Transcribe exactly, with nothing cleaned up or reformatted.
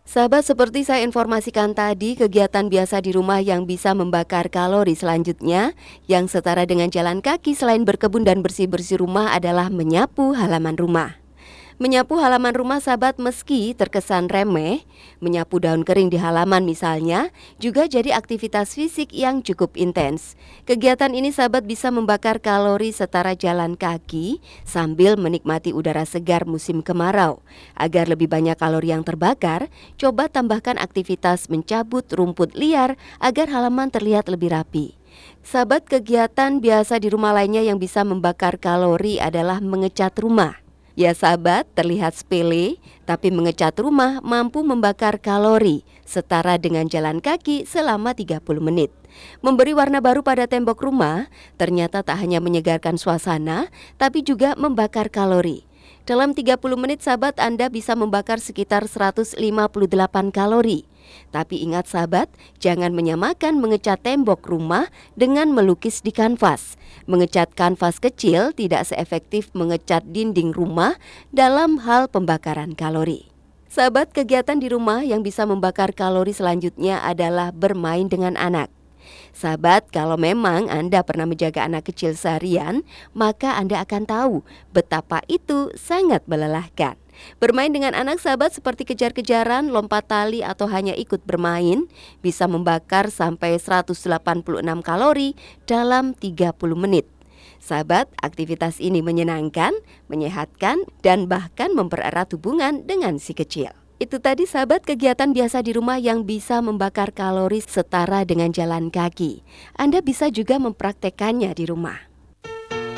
Sahabat, seperti saya informasikan tadi, kegiatan biasa di rumah yang bisa membakar kalori selanjutnya yang setara dengan jalan kaki selain berkebun dan bersih-bersih rumah adalah menyapu halaman rumah. Menyapu halaman rumah, sahabat, meski terkesan remeh, menyapu daun kering di halaman misalnya, juga jadi aktivitas fisik yang cukup intens. Kegiatan ini, sahabat, bisa membakar kalori setara jalan kaki sambil menikmati udara segar musim kemarau. Agar lebih banyak kalori yang terbakar, coba tambahkan aktivitas mencabut rumput liar agar halaman terlihat lebih rapi. Sahabat, kegiatan biasa di rumah lainnya yang bisa membakar kalori adalah mengecat rumah. Ya sahabat, terlihat sepele, tapi mengecat rumah mampu membakar kalori setara dengan jalan kaki selama tiga puluh menit. Memberi warna baru pada tembok rumah ternyata tak hanya menyegarkan suasana, tapi juga membakar kalori. Dalam tiga puluh menit, sahabat, Anda bisa membakar sekitar seratus lima puluh delapan kalori. Tapi ingat sahabat, jangan menyamakan mengecat tembok rumah dengan melukis di kanvas. Mengecat kanvas kecil tidak seefektif mengecat dinding rumah dalam hal pembakaran kalori. Sahabat, kegiatan di rumah yang bisa membakar kalori selanjutnya adalah bermain dengan anak. Sahabat, kalau memang Anda pernah menjaga anak kecil seharian, maka Anda akan tahu betapa itu sangat melelahkan. Bermain dengan anak, sahabat, seperti kejar-kejaran, lompat tali, atau hanya ikut bermain, bisa membakar sampai seratus delapan puluh enam kalori dalam tiga puluh menit. Sahabat, aktivitas ini menyenangkan, menyehatkan, dan bahkan mempererat hubungan dengan si kecil. Itu tadi, sahabat, kegiatan biasa di rumah yang bisa membakar kalori setara dengan jalan kaki. Anda bisa juga mempraktekannya di rumah.